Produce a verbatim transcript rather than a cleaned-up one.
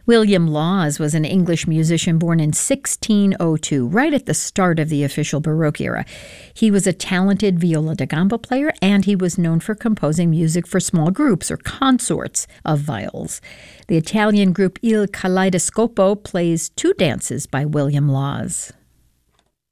William Laws was an English musician born in sixteen oh two, right at the start of the official Baroque era. He was a talented viola da gamba player, and he was known for composing music for small groups or consorts of viols. The Italian group Il Kaleidoscopo plays two dances by William Laws.